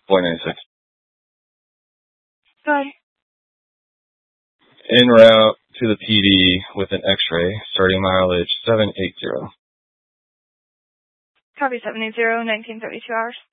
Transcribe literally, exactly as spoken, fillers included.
four ninety-six. Hi. En route to the P D with an X-ray, starting mileage seven eighty. Copy seven eighty, nineteen thirty-two hours.